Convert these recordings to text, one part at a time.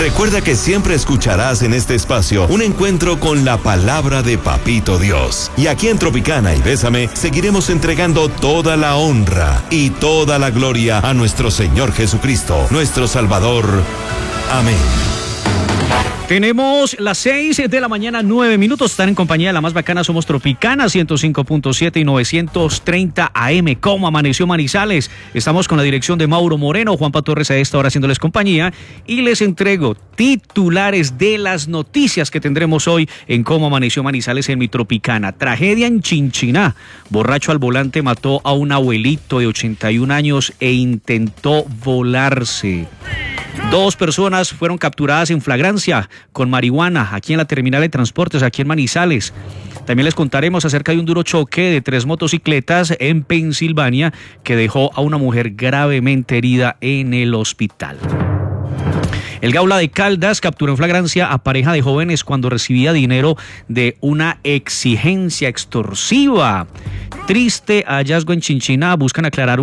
Recuerda que siempre escucharás en este espacio un encuentro con la palabra de Papito Dios. Y aquí en Tropicana y Bésame seguiremos entregando toda la honra y toda la gloria a nuestro Señor Jesucristo, nuestro Salvador. Amén. Tenemos las 6 de la mañana, 9 minutos. Están en compañía de la más bacana. Somos Tropicana 105.7 y 930 AM. ¿Cómo amaneció Manizales? Estamos con la dirección de Mauro Moreno, Juanpa Torres a esta hora haciéndoles compañía. Y les entrego titulares de las noticias que tendremos hoy en Cómo amaneció Manizales en mi Tropicana. Tragedia en Chinchiná. Borracho al volante mató a un abuelito de 81 años e intentó volarse. 2 personas fueron capturadas en flagrancia con marihuana aquí en la terminal de transportes, aquí en Manizales. También les contaremos acerca de un duro choque de 3 motocicletas en Pensilvania que dejó a una mujer gravemente herida en el hospital. El Gaula de Caldas capturó en flagrancia a pareja de jóvenes cuando recibía dinero de una exigencia extorsiva. Triste hallazgo en Chinchiná. Buscan aclarar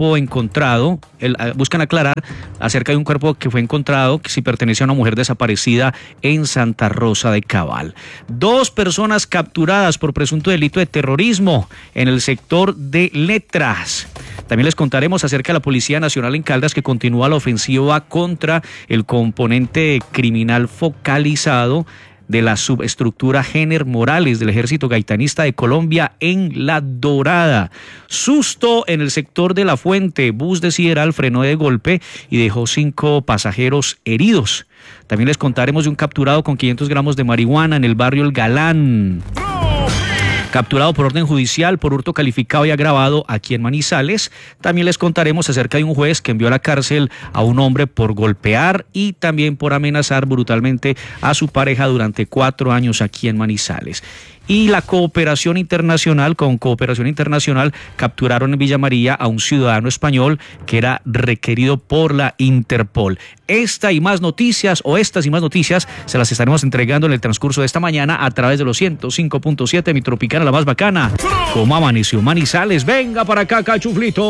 acerca de un cuerpo que fue encontrado que si pertenece a una mujer desaparecida en Santa Rosa de Cabal. 2 personas capturadas por presunto delito de terrorismo en el sector de Letras. También les contaremos acerca de la Policía Nacional en Caldas que continúa la ofensiva contra el componente criminal focalizado de la subestructura Géner Morales del Ejército Gaitanista de Colombia en La Dorada. Susto en el sector de La Fuente. Bus de Sideral frenó de golpe y dejó 5 pasajeros heridos. También les contaremos de un capturado con 500 gramos de marihuana en el barrio El Galán. Capturado por orden judicial por hurto calificado y agravado aquí en Manizales. También les contaremos acerca de un juez que envió a la cárcel a un hombre por golpear y también por amenazar brutalmente a su pareja durante 4 años aquí en Manizales. Y la con Cooperación Internacional, capturaron en Villa María a un ciudadano español que era requerido por la Interpol. Estas y más noticias se las estaremos entregando en el transcurso de esta mañana a través de los 105.7 mi Tropicana, la más bacana. ¿Cómo amaneció Manizales? Venga para acá, Cachuflito.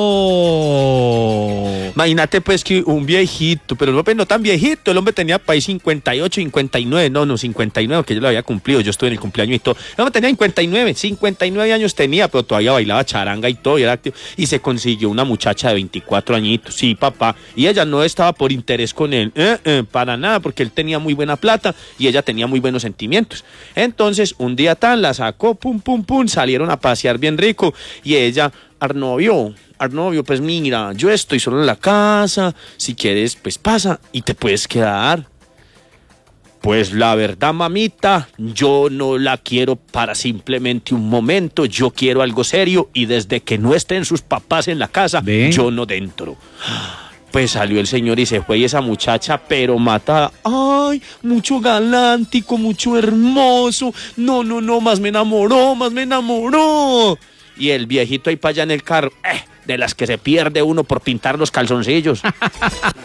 Imagínate pues que un viejito, pero no tan viejito, el hombre tenía país 58, 59, 59, que yo lo había cumplido, yo estuve en el cumpleaños y todo. El hombre tenía 59 años tenía, pero todavía bailaba charanga y todo, y era activo, y se consiguió una muchacha de 24 añitos, sí papá, y ella no estaba por interés con él, para nada, porque él tenía muy buena plata y ella tenía muy buenos sentimientos. Entonces, un día la sacó, salieron a pasear bien rico, y ella, Arnovio, pues mira, yo estoy solo en la casa, si quieres, pues pasa y te puedes quedar. Pues la verdad, mamita, yo no la quiero para simplemente un momento, yo quiero algo serio y desde que no estén sus papás en la casa, yo no dentro. Pues salió el señor y se fue, y esa muchacha, pero matada. Ay, mucho galántico, mucho hermoso. No, más me enamoró. Y el viejito ahí para allá en el carro, de las que se pierde uno por pintar los calzoncillos.